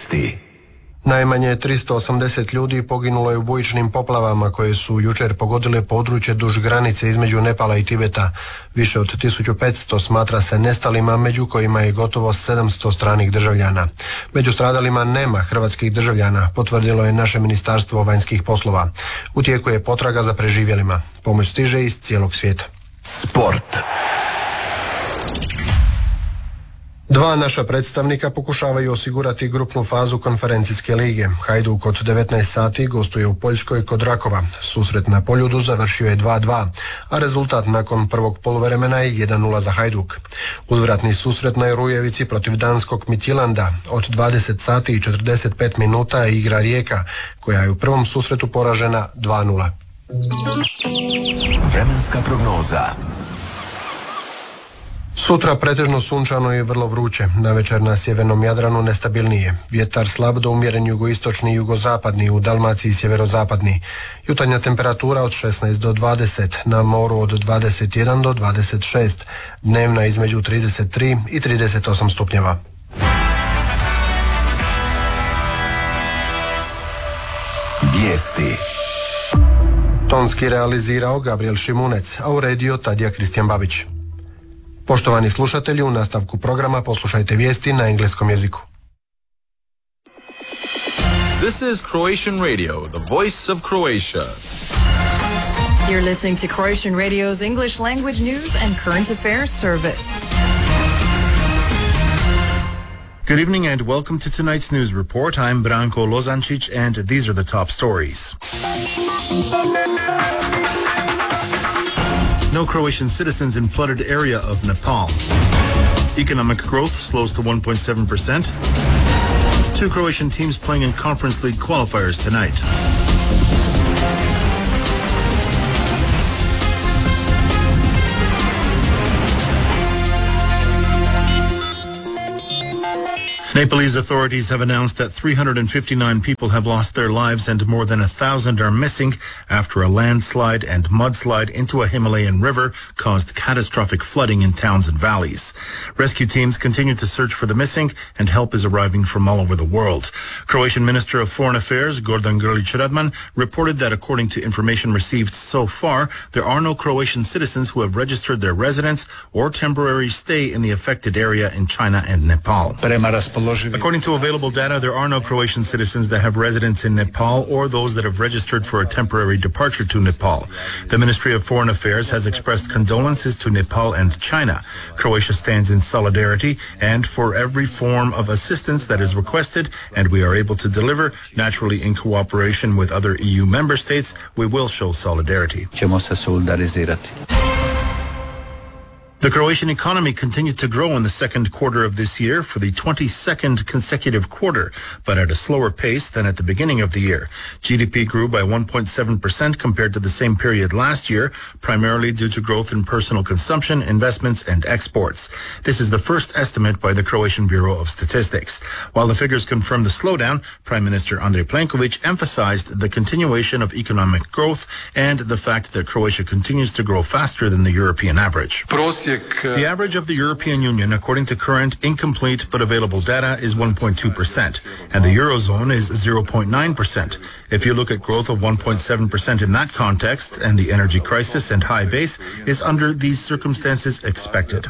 Vijesti. Najmanje 380 ljudi poginulo je u bujičnim poplavama koje su jučer pogodile područje duž granice između Nepala i Tibeta. Više od 1500 smatra se nestalima, među kojima je gotovo 700 stranih državljana. Među stradalima nema hrvatskih državljana, potvrdilo je naše Ministarstvo vanjskih poslova. U tijeku je potraga za preživjelima. Pomoć stiže iz cijelog svijeta. Sport. Dva naša predstavnika pokušavaju osigurati grupnu fazu konferencijske lige. Hajduk od 19 sati gostuje u Poljskoj kod Rakova. Susret na Poljudu završio je 2-2, a rezultat nakon prvog poluvremena je 1-0 za Hajduk. Uzvratni susret na Rujevici protiv danskog Midtjylanda od 20 sati i 45 minuta igra Rijeka, koja je u prvom susretu poražena 2-0. Vremenska prognoza. Sutra pretežno sunčano i vrlo vruće, navečer na sjevernom Jadranu nestabilnije. Vjetar slab do umjeren jugoistočni i jugozapadni, u Dalmaciji sjeverozapadni. Jutarnja temperatura od 16 do 20, na moru od 21 do 26, dnevna između 33 i 38 stupnjeva. Vijesti. Tonski realizirao Gabriel Šimunec, a uredio Tadija Kristijan Babić. Poštovani slušatelji, u nastavku programa poslušajte vijesti na engleskom jeziku. This is Croatian Radio, the voice of Croatia. You're listening to Croatian Radio's English language news and current affairs service. Good evening and welcome to tonight's news report. I'm Branko Lozančić and these are the top stories. No Croatian citizens in flooded area of Nepal. Economic growth slows to 1.7%. Two Croatian teams playing in Conference League qualifiers tonight. Nepalese authorities have announced that 359 people have lost their lives and more than 1,000 are missing after a landslide and mudslide into a Himalayan river caused catastrophic flooding in towns and valleys. Rescue teams continue to search for the missing and help is arriving from all over the world. Croatian Minister of Foreign Affairs, Gordan Grlić Radman, reported that according to information received so far, there are no Croatian citizens who have registered their residence or temporary stay in the affected area in China and Nepal. According to available data, there are no Croatian citizens that have residence in Nepal or those that have registered for a temporary departure to Nepal. The Ministry of Foreign Affairs has expressed condolences to Nepal and China. Croatia stands in solidarity and for every form of assistance that is requested and we are able to deliver, naturally in cooperation with other EU member states, we will show solidarity. The Croatian economy continued to grow in the second quarter of this year for the 22nd consecutive quarter, but at a slower pace than at the beginning of the year. GDP grew by 1.7% compared to the same period last year, primarily due to growth in personal consumption, investments, and exports. This is the first estimate by the Croatian Bureau of Statistics. While the figures confirm the slowdown, Prime Minister Andrej Plenković emphasized the continuation of economic growth and the fact that Croatia continues to grow faster than the European average. The average of the European Union, according to current, incomplete but available data, is 1.2%, and the Eurozone is 0.9%. If you look at growth of 1.7% in that context, and the energy crisis and high base is under these circumstances expected.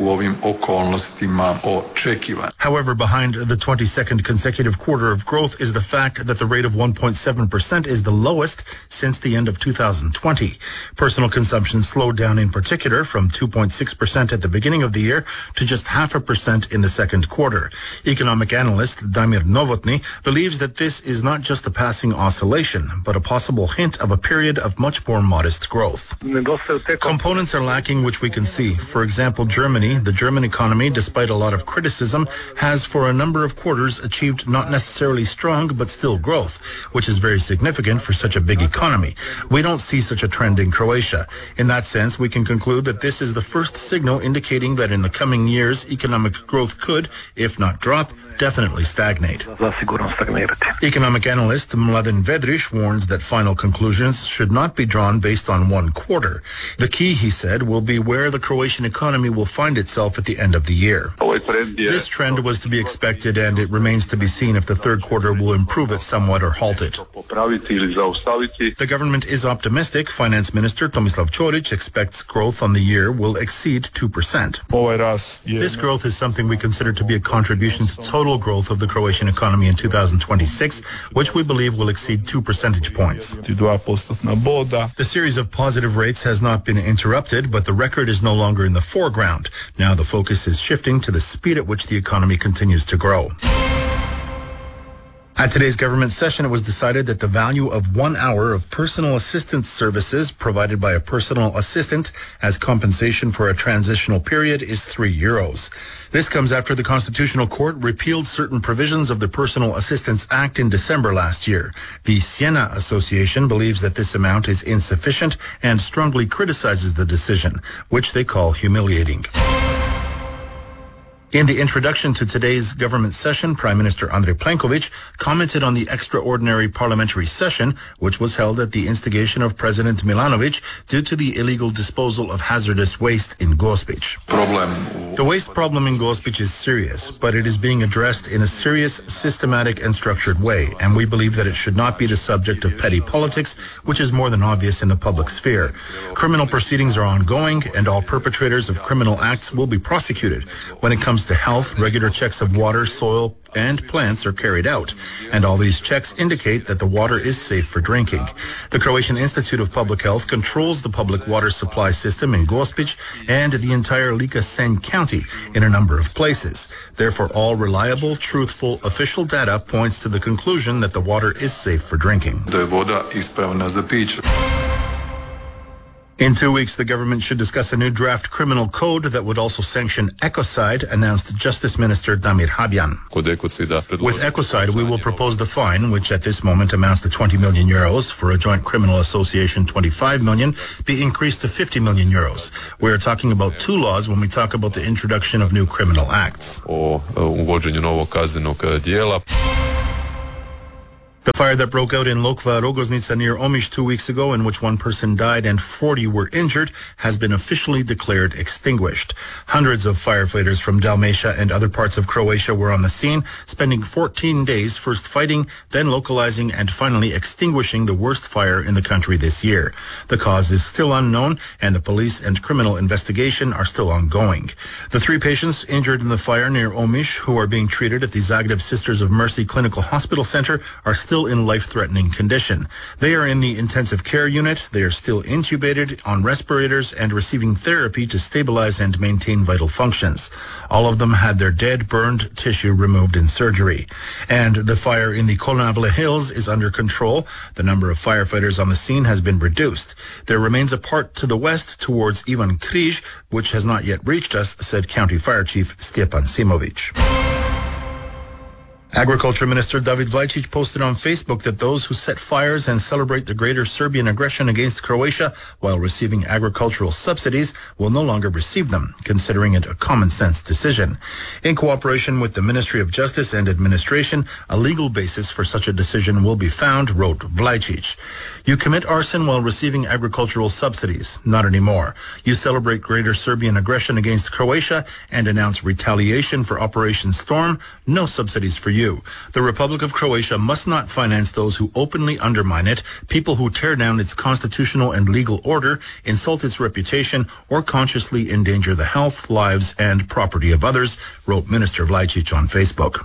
However, behind the 22nd consecutive quarter of growth is the fact that the rate of 1.7% is the lowest since the end of 2020. Personal consumption slowed down in particular from 2.6% at the beginning of the year to just 0.5% in the second quarter. Economic analyst Damir Novotny believes that this is not just a passing oscillation, but a possible hint of a period of much more modest growth. Components are lacking which we can see. For example, Germany, the German economy, despite a lot of criticism, has for a number of quarters achieved not necessarily strong but still growth, which is very significant for such a big economy. We don't see such a trend in Croatia. In that sense, we can conclude that this is the first signal indicating that in the coming years economic growth could, if not drop, definitely stagnate. Economic analyst Mladen Vedrish warns that final conclusions should not be drawn based on one quarter. The key, he said, will be where the Croatian economy will find itself at the end of the year. This trend was to be expected, and it remains to be seen if the third quarter will improve it somewhat or halt it. The government is optimistic. Finance Minister Tomislav Ćorić expects growth on the year will exceed 2%. This growth is something we consider to be a contribution to total growth of the Croatian economy in 2026, which we believe will exceed 2 percentage points. The series of positive rates has not been interrupted, but the record is no longer in the foreground. Now the focus is shifting to the speed at which the economy continues to grow. At today's government session, it was decided that the value of 1 hour of personal assistance services provided by a personal assistant as compensation for a transitional period is €3. This comes after the Constitutional Court repealed certain provisions of the Personal Assistance Act in December last year. The Siena Association believes that this amount is insufficient and strongly criticizes the decision, which they call humiliating. In the introduction to today's government session, Prime Minister Andrej Plenković commented on the extraordinary parliamentary session, which was held at the instigation of President Milanović due to the illegal disposal of hazardous waste in Gospić. The waste problem in Gospić is serious, but it is being addressed in a serious, systematic and structured way, and we believe that it should not be the subject of petty politics, which is more than obvious in the public sphere. Criminal proceedings are ongoing, and all perpetrators of criminal acts will be prosecuted. When it comes to health, regular checks of water, soil, and plants are carried out, and all these checks indicate that the water is safe for drinking. The Croatian Institute of Public Health controls the public water supply system in Gospić and the entire Lika-Senj County in a number of places. Therefore, all reliable, truthful, official data points to the conclusion that the water is safe for drinking. In 2 weeks, the government should discuss a new draft criminal code that would also sanction ecocide, announced Justice Minister Damir Habjan. With ecocide, we will propose the fine, which at this moment amounts to €20 million, for a joint criminal association 25 million, be increased to €50 million. We are talking about two laws when we talk about the introduction of new criminal acts. The fire that broke out in Lokva Rogoznica near Omiš 2 weeks ago, in which one person died and 40 were injured, has been officially declared extinguished. Hundreds of firefighters from Dalmatia and other parts of Croatia were on the scene, spending 14 days first fighting, then localizing and finally extinguishing the worst fire in the country this year. The cause is still unknown, and the police and criminal investigation are still ongoing. The 3 patients injured in the fire near Omiš, who are being treated at the Zagreb Sisters of Mercy Clinical Hospital Center, are still in life-threatening condition. They are in the intensive care unit. They are still intubated on respirators and receiving therapy to stabilize and maintain vital functions. All of them had their dead, burned tissue removed in surgery. And the fire in the Kolnavle Hills is under control. The number of firefighters on the scene has been reduced. There remains a part to the west towards Ivan Križ, which has not yet reached us, said County Fire Chief Stjepan Simović. Agriculture Minister David Vlajčić posted on Facebook that those who set fires and celebrate the greater Serbian aggression against Croatia while receiving agricultural subsidies will no longer receive them, considering it a common-sense decision. In cooperation with the Ministry of Justice and Administration, a legal basis for such a decision will be found, wrote Vlajčić. You commit arson while receiving agricultural subsidies. Not anymore. You celebrate greater Serbian aggression against Croatia and announce retaliation for Operation Storm. No subsidies for you. The Republic of Croatia must not finance those who openly undermine it, people who tear down its constitutional and legal order, insult its reputation, or consciously endanger the health, lives, and property of others, wrote Minister Vlajčić on Facebook.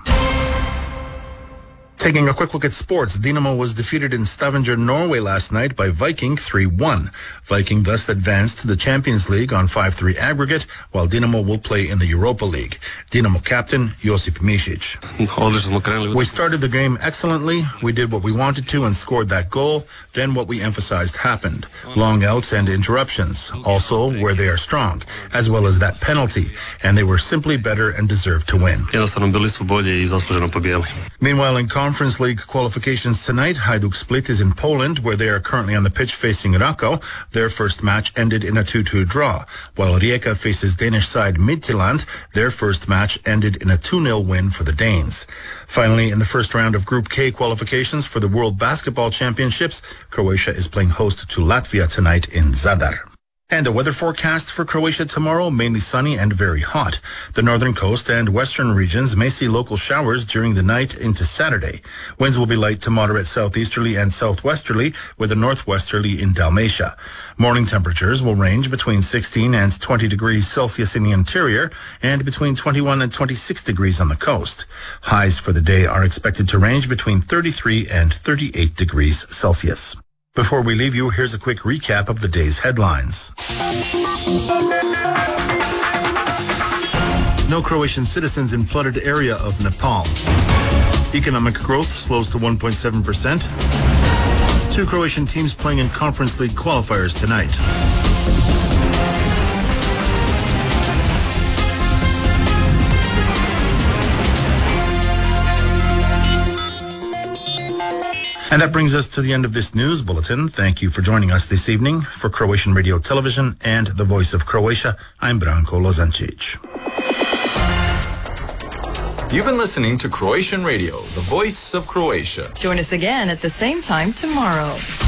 Taking a quick look at sports, Dinamo was defeated in Stavanger, Norway last night by Viking 3-1. Viking thus advanced to the Champions League on 5-3 aggregate, while Dinamo will play in the Europa League. Dinamo captain Josip Mišić. We started the game excellently. We did what we wanted to and scored that goal. Then what we emphasized happened. Long outs and interruptions, also where they are strong, as well as that penalty. And they were simply better and deserved to win. Meanwhile, in conference, Conference League qualifications tonight, Hajduk Split is in Poland, where they are currently on the pitch facing Rakow. Their first match ended in a 2-2 draw, while Rijeka faces Danish side Midtjylland. Their first match ended in a 2-0 win for the Danes. Finally, in the first round of Group K qualifications for the World Basketball Championships, Croatia is playing host to Latvia tonight in Zadar. And the weather forecast for Croatia tomorrow, mainly sunny and very hot. The northern coast and western regions may see local showers during the night into Saturday. Winds will be light to moderate southeasterly and southwesterly, with a northwesterly in Dalmatia. Morning temperatures will range between 16 and 20 degrees Celsius in the interior and between 21 and 26 degrees on the coast. Highs for the day are expected to range between 33 and 38 degrees Celsius. Before we leave you, here's a quick recap of the day's headlines. No Croatian citizens in flooded area of Nepal. Economic growth slows to 1.7%. 2 Croatian teams playing in Conference League qualifiers tonight. And that brings us to the end of this news bulletin. Thank you for joining us this evening. For Croatian Radio Television and the Voice of Croatia, I'm Branko Lozancic. You've been listening to Croatian Radio, the voice of Croatia. Join us again at the same time tomorrow.